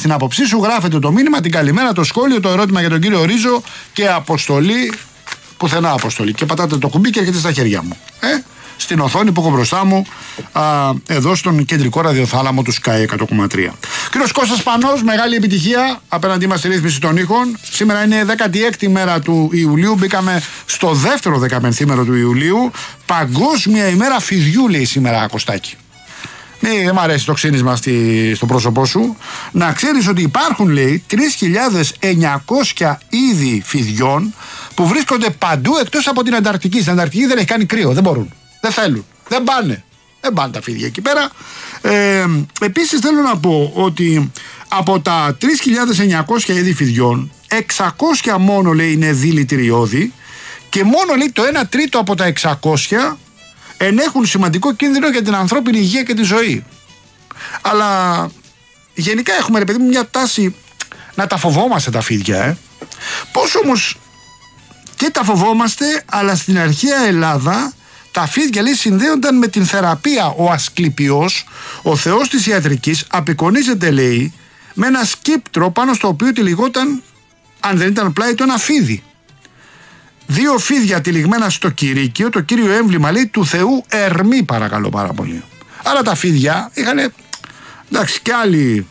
την άποψή σου, γράφετε το μήνυμα, την καλημέρα, το σχόλιο, το ερώτημα για τον κύριο Ρίζο και αποστολή. Πουθενά αποστολή. Και πατάτε το κουμπί και έρχεται στα χέρια μου. Στην οθόνη που έχω μπροστά μου, εδώ στον κεντρικό ραδιοθάλαμο του Sky 100,3. Κύριος Κώστας Πανός, μεγάλη επιτυχία απέναντί μας στη ρύθμιση των ήχων. Σήμερα είναι 16η μέρα του Ιουλίου. Μπήκαμε στο δεύτερο 15ήμερο του Ιουλίου. Παγκόσμια ημέρα φιδιού, λέει σήμερα, Κωστάκη. Δεν μ' αρέσει το ξύνισμα στο πρόσωπό σου. Να ξέρεις ότι υπάρχουν, λέει, 3.900 είδη φιδιών που βρίσκονται παντού εκτός από την Ανταρκτική. Στην Ανταρκτική δεν έχει κάνει κρύο, δεν μπορούν. Δεν θέλουν. Δεν πάνε. Δεν πάνε τα φίδια εκεί πέρα. Επίσης θέλω να πω ότι από τα 3.900 είδη φιδιών, 600 μόνο, λέει, είναι δηλητηριώδη και μόνο, λέει, το 1 τρίτο από τα 600 ενέχουν σημαντικό κίνδυνο για την ανθρώπινη υγεία και τη ζωή. Αλλά γενικά έχουμε, ρε παιδί μου, μια τάση να τα φοβόμαστε τα φίδια. Πώς όμως και τα φοβόμαστε, αλλά στην αρχαία Ελλάδα τα φίδια, λέει, συνδέονταν με την θεραπεία. Ο Ασκληπιός, ο θεός της ιατρικής, απεικονίζεται, λέει, με ένα σκύπτρο πάνω στο οποίο τυλιγόταν, αν δεν ήταν πλάι, το ένα φίδι. 2 φίδια τυλιγμένα στο κηρύκιο, το κύριο έμβλημα, λέει, του θεού Ερμή, παρακαλώ πάρα πολύ. Άρα τα φίδια είχαν, εντάξει, και άλλη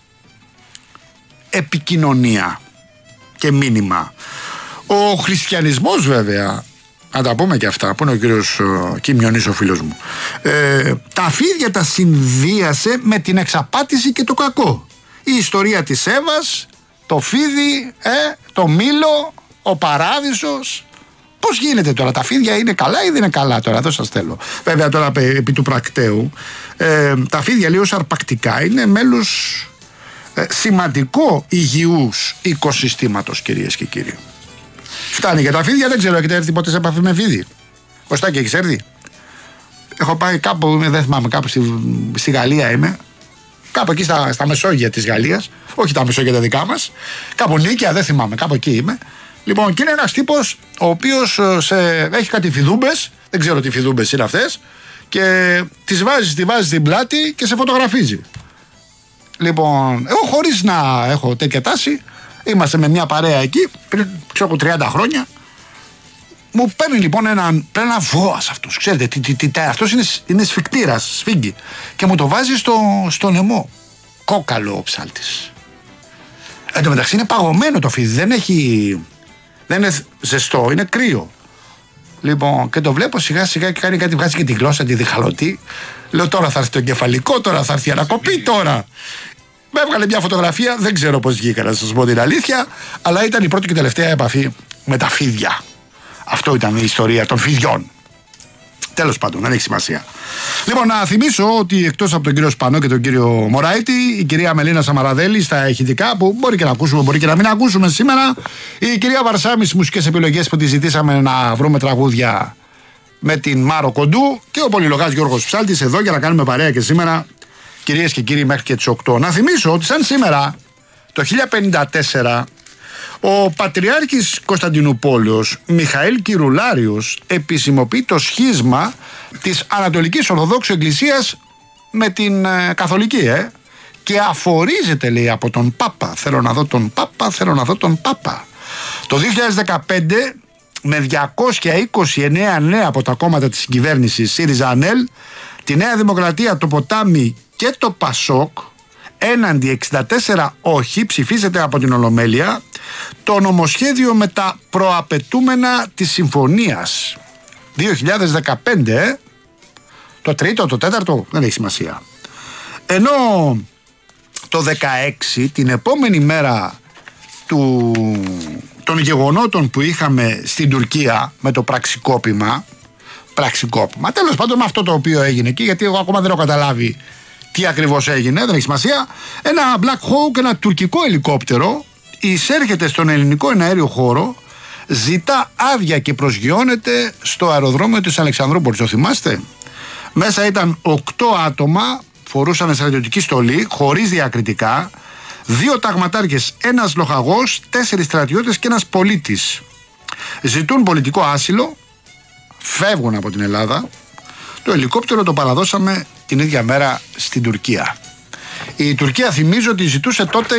επικοινωνία και μήνυμα. Ο χριστιανισμός, βέβαια, να τα πούμε και αυτά, που είναι ο κύριος Κιμιονής, ο φίλος μου, τα φίδια τα συνδύασε με την εξαπάτηση και το κακό. Η ιστορία της Εύας, το φίδι, το μήλο, ο παράδεισος. Πώς γίνεται τώρα, τα φίδια είναι καλά ή δεν είναι καλά τώρα, εδώ σας θέλω. Βέβαια τώρα επί του πρακτέου, τα φίδια, λέει, ως αρπακτικά είναι μέλος σημαντικό υγιούς οικοσυστήματος, κυρίες και κύριοι. Φτάνει για τα φίδια, δεν ξέρω, έχετε έρθει ποτέ σε επαφή με φίδι? Κωστάκη, έχεις έρθει? Έχω πάει κάπου, δεν θυμάμαι, κάπου στη Γαλλία είμαι. Κάπου εκεί στα Μεσόγεια της Γαλλίας. Όχι τα Μεσόγεια τα δικά μας. Κάπου Νίκαια, δεν θυμάμαι, κάπου εκεί είμαι. Λοιπόν, και είναι ένας τύπος ο οποίος έχει κάτι φιδούμπες, δεν ξέρω τι φιδούμπες είναι αυτές, και τη βάζει στην πλάτη και σε φωτογραφίζει. Λοιπόν, εγώ χωρίς να έχω τέτοια τάση, είμαστε με μια παρέα εκεί, πριν ξέρω 30 χρόνια. Μου παίρνει λοιπόν ένα βόας αυτός. Ξέρετε, αυτός είναι σφικτήρας, σφίγγι. Και μου το βάζει στο λαιμό. Κόκαλο ο ψάλτης. Εν τω μεταξύ είναι παγωμένο το φίδι, δεν είναι ζεστό, είναι κρύο. Λοιπόν, και το βλέπω σιγά σιγά και κάνει κάτι, βγάζει και τη γλώσσα τη διχαλωτή. Λέω, τώρα θα έρθει το εγκεφαλικό, τώρα θα έρθει η ανακοπή, τώρα. Με έβγαλε μια φωτογραφία, δεν ξέρω πώς βγήκα, να σας πω την αλήθεια, αλλά ήταν η πρώτη και τελευταία επαφή με τα φίδια. Αυτό ήταν η ιστορία των φιδιών. Τέλος πάντων, δεν έχει σημασία. Λοιπόν, να θυμίσω ότι εκτός από τον κύριο Σπανό και τον κύριο Μωράητη, η κυρία Μελίνα Σαμαραδέλη στα ηχητικά, που μπορεί και να ακούσουμε, μπορεί και να μην ακούσουμε σήμερα, η κυρία Βαρσάμι στις μουσικές επιλογές που τη ζητήσαμε να βρούμε τραγούδια με την Μάρο Κοντού, και ο πολυλογάς Γιώργος Ψάλτης εδώ για να κάνουμε παρέα και σήμερα, κυρίες και κύριοι, μέχρι και τις 8. Να θυμίσω ότι σαν σήμερα, το 1054, ο Πατριάρχης Κωνσταντινούπολεως Μιχαήλ Κυρουλάριος επισημοποιεί το σχίσμα της Ανατολικής Ορθοδόξου Εκκλησίας με την Καθολική, και αφορίζεται, λέει, από τον Πάπα. Θέλω να δω τον Πάπα, θέλω να δω τον Πάπα. Το 2015, με 229 νέα από τα κόμματα της συγκυβέρνησης ΣΥΡΙΖΑ-ΑΝΕΛ, τη Νέα Δημοκρατία, το Ποτάμι και το Πασόκ, έναντι 64 όχι, ψηφίζεται από την Ολομέλεια το νομοσχέδιο με τα προαπαιτούμενα της συμφωνίας. 2015, το τρίτο, το τέταρτο, δεν έχει σημασία. Ενώ το 16, την επόμενη μέρα των γεγονότων που είχαμε στην Τουρκία με το πραξικόπημα, τέλος πάντων με αυτό το οποίο έγινε εκεί, γιατί εγώ ακόμα δεν έχω καταλάβει τι ακριβώς έγινε, δεν έχει σημασία. Ένα Black Hawk, ένα τουρκικό ελικόπτερο, εισέρχεται στον ελληνικό εναέριο χώρο, ζητά άδεια και προσγειώνεται στο αεροδρόμιο της Αλεξανδρούπολης. Το θυμάστε? Μέσα ήταν 8 άτομα, φορούσαν στρατιωτική στολή, χωρίς διακριτικά, 2 ταγματάρχες, ένας λοχαγός, 4 στρατιώτες και ένας πολίτης. Ζητούν πολιτικό άσυλο, φεύγουν από την Ελλάδα. Το ελικόπτερο το παραδώσαμε την ίδια μέρα στην Τουρκία. Η Τουρκία, θυμίζω, ότι ζητούσε τότε